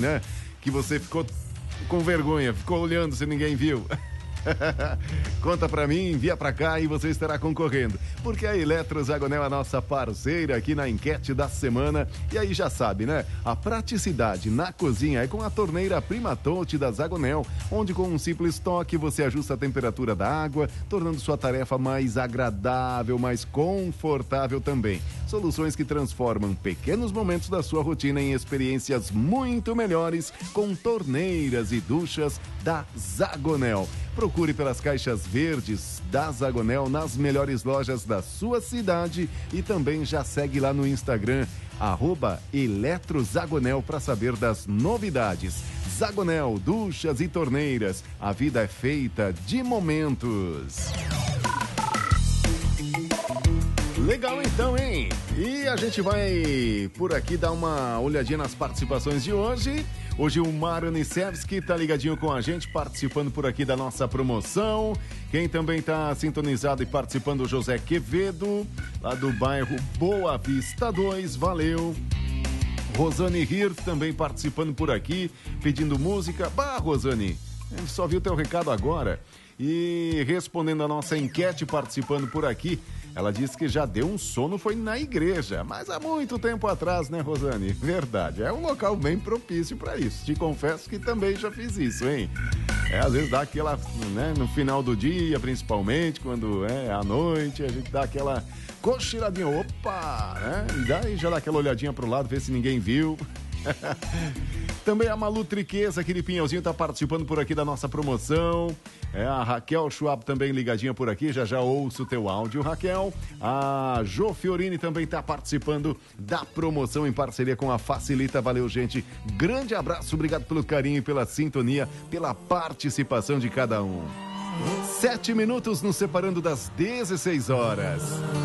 né? Que você ficou com vergonha, ficou olhando se ninguém viu. Conta pra mim, envia pra cá e você estará concorrendo. Porque a Eletrozagonel é a nossa parceira aqui na enquete da semana. E aí já sabe, né? A praticidade na cozinha é com a torneira Primatonte da Zagonel, onde com um simples toque você ajusta a temperatura da água, tornando sua tarefa mais agradável, mais confortável também. Soluções que transformam pequenos momentos da sua rotina em experiências muito melhores com torneiras e duchas da Zagonel. Procure pelas caixas verdes da Zagonel nas melhores lojas da sua cidade e também já segue lá no Instagram, @Eletrozagonel, para saber das novidades. Zagonel, duchas e torneiras, a vida é feita de momentos. Legal então, hein? E a gente vai por aqui dar uma olhadinha nas participações de hoje. Hoje o Mário Nicevski tá ligadinho com a gente, participando por aqui da nossa promoção. Quem também tá sintonizado e participando, o José Quevedo, lá do bairro Boa Vista 2, valeu. Rosane Hirth também participando por aqui, pedindo música. Bah, Rosane, a gente só viu teu recado agora. E respondendo a nossa enquete, participando por aqui, ela disse que já deu um sono, foi na igreja, mas há muito tempo atrás, né, Rosane? Verdade, é um local bem propício para isso. Te confesso que também já fiz isso, hein? Às vezes dá aquela, né, no final do dia, principalmente, quando é à noite, a gente dá aquela cochiladinha, opa, né? E daí já dá aquela olhadinha pro lado, ver se ninguém viu. Também a Malu Triqueza, aquele Pinhãozinho, tá participando por aqui da nossa promoção. A Raquel Schwab também ligadinha por aqui, já ouço o teu áudio, Raquel. A Jo Fiorini também tá participando da promoção em parceria com a Facilita. Valeu, gente. Grande abraço, obrigado pelo carinho, pela sintonia, pela participação de cada um. 7 minutos nos separando das 16 horas.